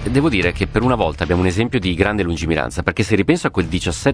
devo dire che per una volta abbiamo un esempio di grande lungimiranza, perché se ripenso a quel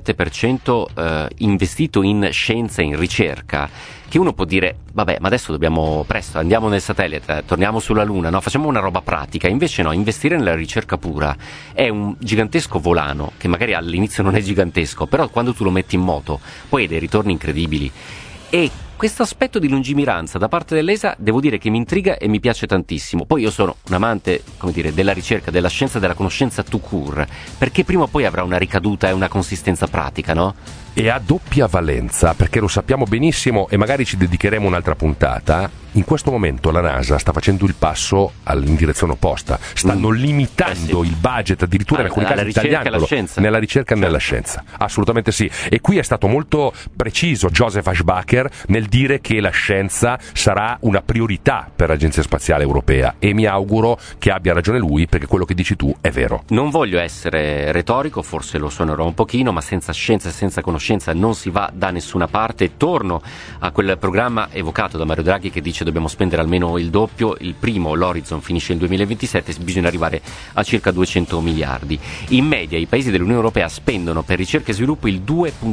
17% investito in scienza e in ricerca, che uno può dire vabbè, ma adesso dobbiamo presto, andiamo nel satellite, torniamo sulla Luna, no, facciamo una roba pratica. Invece no, investire nella ricerca pura è un gigantesco volano, che magari all'inizio non è gigantesco, però quando tu lo metti in moto poi hai dei ritorni incredibili. E questo aspetto di lungimiranza da parte dell'ESA devo dire che mi intriga e mi piace tantissimo. Poi io sono un amante, come dire, della ricerca, della scienza, della conoscenza tout court, perché prima o poi avrà una ricaduta e una consistenza pratica, no? E ha doppia valenza, perché lo sappiamo benissimo e magari ci dedicheremo un'altra puntata. In questo momento la NASA sta facendo il passo in direzione opposta, stanno limitando il budget, addirittura in alcuni casi tagliandolo nella ricerca e nella scienza. Assolutamente sì. E qui è stato molto preciso Joseph Aschbacher nel dire che la scienza sarà una priorità per l'Agenzia Spaziale Europea, e mi auguro che abbia ragione lui, perché quello che dici tu è vero. Non voglio essere retorico, forse lo suonerò un pochino, ma senza scienza e senza conoscenza non si va da nessuna parte. Torno a quel programma evocato da Mario Draghi che dice dobbiamo spendere almeno il doppio. Il primo, l'Horizon, finisce nel 2027, bisogna arrivare a circa 200 miliardi. In media i paesi dell'Unione Europea spendono per ricerca e sviluppo il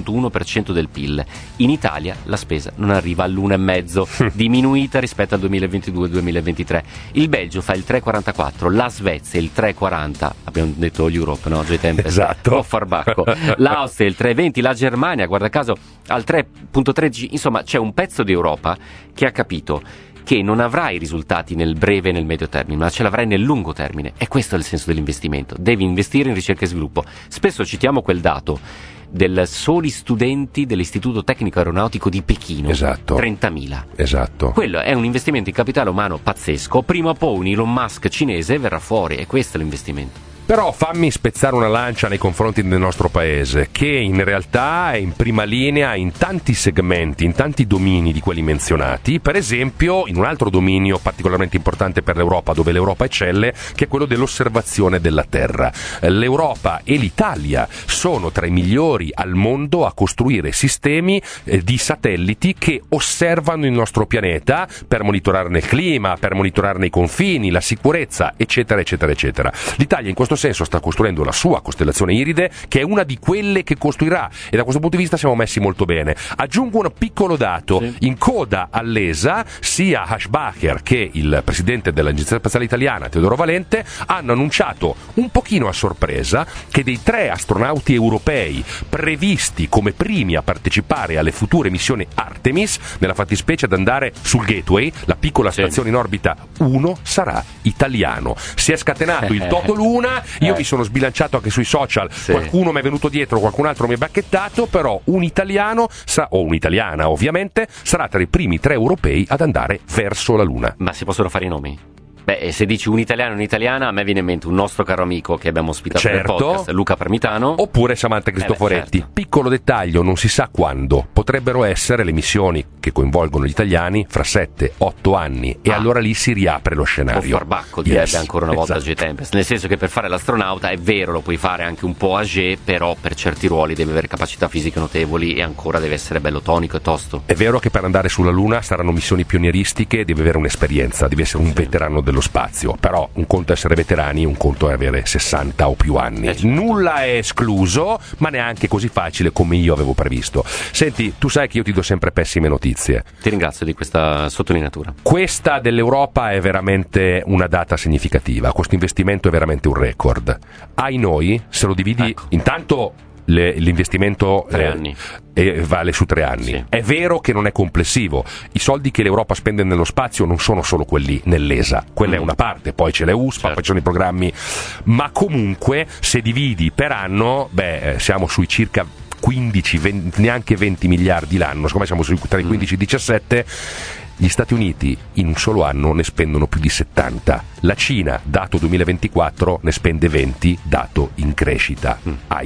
2,1% del PIL. In Italia la spesa non arriva all'1,5%, diminuita rispetto al 2022-2023. Il Belgio fa il 3,44%, la Svezia il 3,40%, abbiamo detto l'Europe, no? Esatto. O Farbacco. L'Austria il 3,20%, la Germania, guarda caso, al 3,13%. Insomma, c'è un pezzo di Europa che ha capito che non avrai i risultati nel breve e nel medio termine, ma ce l'avrai nel lungo termine. E questo è il senso dell'investimento. Devi investire in ricerca e sviluppo. Spesso citiamo quel dato del soli studenti dell'Istituto Tecnico Aeronautico di Pechino. Esatto. 30.000. Esatto. Quello è un investimento in capitale umano pazzesco. Prima o poi un Elon Musk cinese verrà fuori, e questo è l'investimento. Però fammi spezzare una lancia nei confronti del nostro paese, che in realtà è in prima linea in tanti segmenti, in tanti domini di quelli menzionati. Per esempio in un altro dominio particolarmente importante per l'Europa, dove l'Europa eccelle, che è quello dell'osservazione della Terra. L'Europa e l'Italia sono tra i migliori al mondo a costruire sistemi di satelliti che osservano il nostro pianeta per monitorarne il clima, per monitorarne i confini, la sicurezza, eccetera eccetera eccetera. L'Italia in questo senso sta costruendo la sua costellazione Iride, che è una di quelle che costruirà, e da questo punto di vista siamo messi molto bene. Aggiungo un piccolo dato: in coda all'ESA sia Aschbacher che il presidente dell'Agenzia Spaziale Italiana Teodoro Valente hanno annunciato un pochino a sorpresa che dei 3 astronauti europei previsti come primi a partecipare alle future missioni Artemis, nella fattispecie ad andare sul Gateway, la piccola stazione in orbita, uno sarà italiano. Si è scatenato il Toto Luna. Io mi sono sbilanciato anche sui social, qualcuno mi è venuto dietro, qualcun altro mi ha bacchettato, però un italiano, o un'italiana ovviamente, sarà tra i primi 3 europei ad andare verso la Luna. Ma si possono fare i nomi? Beh, se dici un italiano e un'italiana, a me viene in mente un nostro caro amico che abbiamo ospitato nel podcast, Luca Parmitano. Oppure Samantha Cristoforetti. Certo. Piccolo dettaglio, non si sa quando. Potrebbero essere le missioni che coinvolgono gli italiani fra 7-8 anni, e allora lì si riapre lo scenario. O Farbacco direbbe ancora una volta J. Tempest. Nel senso che per fare l'astronauta, è vero, lo puoi fare anche un po' âgé, però per certi ruoli deve avere capacità fisiche notevoli e ancora deve essere bello tonico e tosto. È vero che per andare sulla Luna saranno missioni pionieristiche, deve avere un'esperienza, deve essere un veterano dello spazio. Però un conto è essere veterani, un conto è avere 60 o più anni. Certo. Nulla è escluso, ma neanche così facile come io avevo previsto. Senti, tu sai che io ti do sempre pessime notizie. Ti ringrazio di questa sottolineatura. Questa dell'Europa è veramente una data significativa. Questo investimento è veramente un record. Ai noi, se lo dividi, intanto l'investimento 3 anni. Vale su 3 anni. Sì. È vero che non è complessivo. I soldi che l'Europa spende nello spazio non sono solo quelli nell'ESA, quella è una parte, poi c'è le USPA, poi ci sono i programmi, ma comunque se dividi per anno, siamo sui circa 15, 20, neanche 20 miliardi l'anno, siccome siamo tra i 15 e i 17. Gli Stati Uniti in un solo anno ne spendono più di 70. La Cina, dato 2024, ne spende 20, dato in crescita.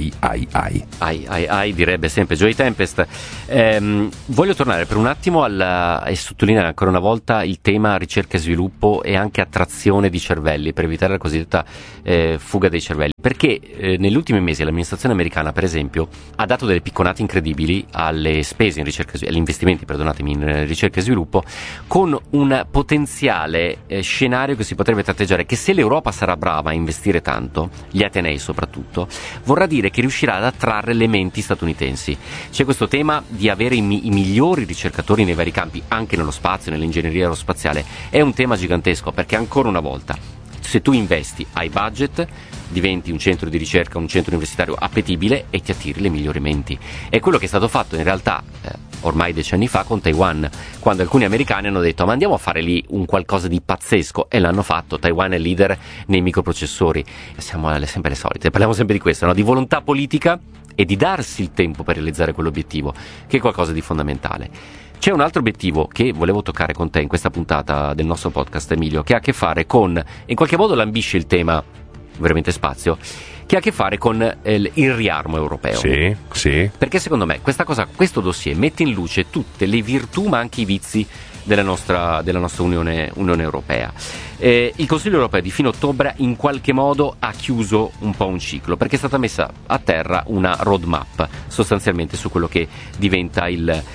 Ai, direbbe sempre Joey Tempest. Voglio tornare per un attimo e sottolineare ancora una volta il tema ricerca e sviluppo e anche attrazione di cervelli, per evitare la cosiddetta fuga dei cervelli. Perché negli ultimi mesi l'amministrazione americana, per esempio, ha dato delle picconate incredibili alle spese in ricerca, agli investimenti, perdonatemi, in ricerca e sviluppo, con un potenziale scenario che si potrebbe come tratteggiare, che se l'Europa sarà brava a investire tanto, gli atenei soprattutto, vorrà dire che riuscirà ad attrarre le menti statunitensi. C'è questo tema di avere i migliori ricercatori nei vari campi, anche nello spazio, nell'ingegneria aerospaziale, è un tema gigantesco, perché ancora una volta, se tu investi hai budget, diventi un centro di ricerca, un centro universitario appetibile e ti attiri le migliori menti. È quello che è stato fatto in realtà ormai decenni fa con Taiwan, quando alcuni americani hanno detto ma andiamo a fare lì un qualcosa di pazzesco, e l'hanno fatto. Taiwan è leader nei microprocessori. Siamo sempre le solite, parliamo sempre di questo, no? Di volontà politica e di darsi il tempo per realizzare quell'obiettivo, che è qualcosa di fondamentale. C'è un altro obiettivo che volevo toccare con te in questa puntata del nostro podcast, Emilio, che ha a che fare con, in qualche modo lambisce il tema veramente spazio, che ha a che fare con il riarmo europeo. Sì, sì. Perché secondo me questo dossier mette in luce tutte le virtù ma anche i vizi della nostra Unione Europea. Il Consiglio Europeo di fine ottobre in qualche modo ha chiuso un po' un ciclo, perché è stata messa a terra una roadmap sostanzialmente su quello che diventa il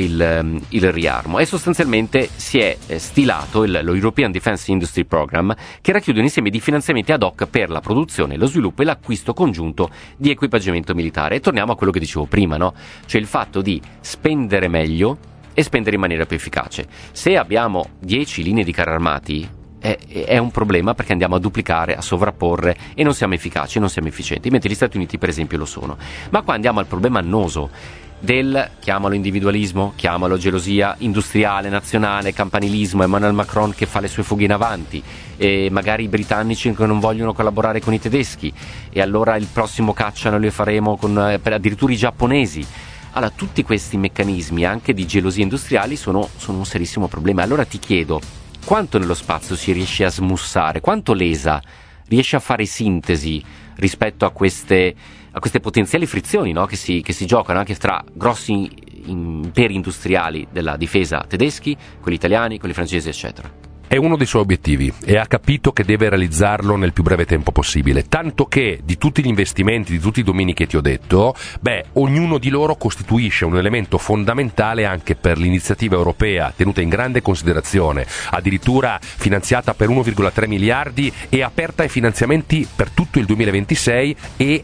riarmo, e sostanzialmente si è stilato lo European Defence Industry Program, che racchiude un insieme di finanziamenti ad hoc per la produzione, lo sviluppo e l'acquisto congiunto di equipaggiamento militare. E torniamo a quello che dicevo prima, no? Cioè il fatto di spendere meglio e spendere in maniera più efficace. Se abbiamo 10 linee di carri armati è un problema, perché andiamo a duplicare, a sovrapporre e non siamo efficaci, non siamo efficienti, mentre gli Stati Uniti per esempio lo sono. Ma qua andiamo al problema annoso chiamalo individualismo, chiamalo gelosia industriale, nazionale, campanilismo, Emmanuel Macron che fa le sue fughe in avanti, e magari i britannici che non vogliono collaborare con i tedeschi, e allora il prossimo caccia noi lo faremo per addirittura i giapponesi. Allora, tutti questi meccanismi anche di gelosia industriali sono un serissimo problema. Allora ti chiedo, quanto nello spazio si riesce a smussare, quanto l'ESA riesce a fare sintesi rispetto a queste potenziali frizioni, no? che si giocano anche tra grossi imperi industriali della difesa tedeschi, quelli italiani, quelli francesi, eccetera. È uno dei suoi obiettivi e ha capito che deve realizzarlo nel più breve tempo possibile, tanto che di tutti gli investimenti, di tutti i domini che ti ho detto, ognuno di loro costituisce un elemento fondamentale anche per l'iniziativa europea, tenuta in grande considerazione, addirittura finanziata per 1,3 miliardi e aperta ai finanziamenti per tutto il 2026,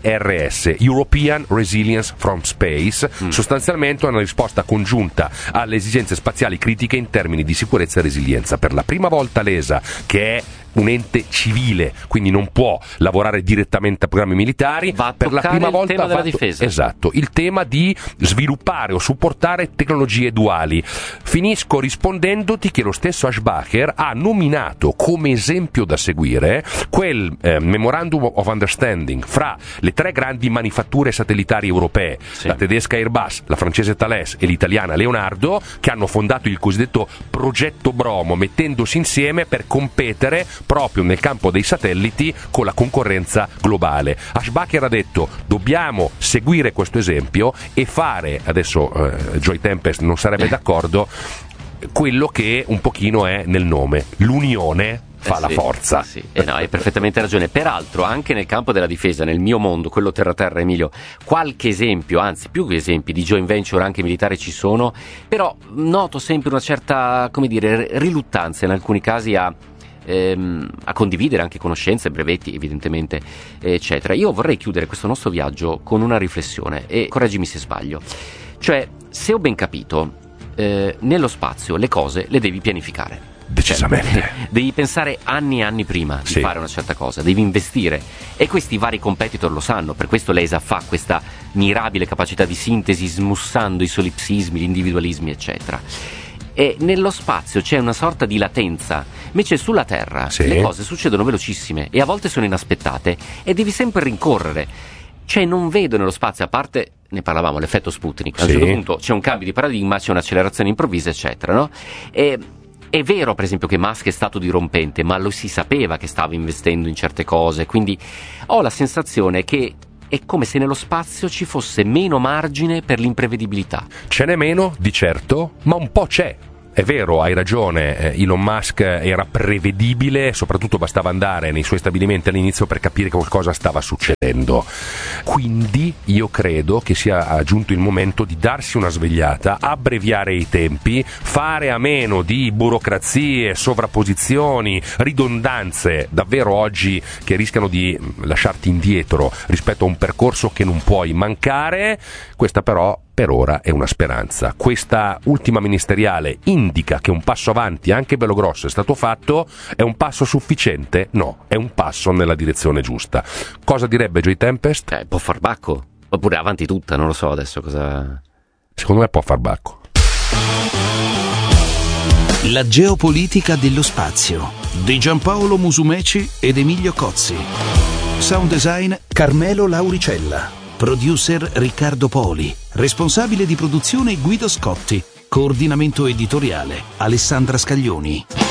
ERS, European Resilience from Space, sostanzialmente una risposta congiunta alle esigenze spaziali critiche in termini di sicurezza e resilienza. Per la prima volta l'ESA, che è un ente civile, quindi non può lavorare direttamente a programmi militari, per la prima volta il tema della difesa. Esatto, il tema di sviluppare o supportare tecnologie duali. Finisco rispondendoti che lo stesso Aschbacher ha nominato come esempio da seguire quel Memorandum of Understanding fra le 3 grandi manifatture satellitari europee, la tedesca Airbus, la francese Thales e l'italiana Leonardo, che hanno fondato il cosiddetto progetto Bromo, mettendosi insieme per competere proprio nel campo dei satelliti con la concorrenza globale. Aschbacher ha detto: dobbiamo seguire questo esempio e fare, adesso Joy Tempest non sarebbe d'accordo, quello che un pochino è nel nome, l'unione fa la forza. No, hai perfettamente ragione. Peraltro anche nel campo della difesa, nel mio mondo, quello terra-terra, Emilio, qualche esempio, anzi più esempi di joint venture anche militari ci sono, però noto sempre una certa, riluttanza in alcuni casi a condividere anche conoscenze, brevetti evidentemente, eccetera. Io vorrei chiudere questo nostro viaggio con una riflessione, e correggimi se sbaglio. Cioè, se ho ben capito, nello spazio le cose le devi pianificare. Decisamente. Devi pensare anni e anni prima di fare una certa cosa, devi investire, e questi vari competitor lo sanno, per questo l'ESA fa questa mirabile capacità di sintesi, smussando i solipsismi, gli individualismi, eccetera. E nello spazio c'è una sorta di latenza, invece sulla Terra le cose succedono velocissime e a volte sono inaspettate e devi sempre rincorrere. Cioè non vedo nello spazio, a parte, ne parlavamo, l'effetto Sputnik, a un certo punto c'è un cambio di paradigma, c'è un'accelerazione improvvisa, eccetera, no? È vero per esempio che Musk è stato dirompente, ma lo si sapeva che stava investendo in certe cose, quindi ho la sensazione che è come se nello spazio ci fosse meno margine per l'imprevedibilità. Ce n'è meno, di certo, ma un po' c'è. È vero, hai ragione, Elon Musk era prevedibile, soprattutto bastava andare nei suoi stabilimenti all'inizio per capire che qualcosa stava succedendo. Quindi io credo che sia giunto il momento di darsi una svegliata, abbreviare i tempi, fare a meno di burocrazie, sovrapposizioni, ridondanze davvero oggi che rischiano di lasciarti indietro rispetto a un percorso che non puoi mancare. Questa però per ora è una speranza. Questa ultima ministeriale indica che un passo avanti, anche bello grosso, è stato fatto. È un passo sufficiente? No, è un passo nella direzione giusta. Cosa direbbe Joy Tempest? Può far bacco, oppure avanti tutta, non lo so adesso cosa... Secondo me può far bacco. La geopolitica dello spazio di Giampaolo Musumeci ed Emilio Cozzi. Sound design Carmelo Lauricella. Producer Riccardo Poli. Responsabile di produzione Guido Scotti. Coordinamento editoriale Alessandra Scaglioni.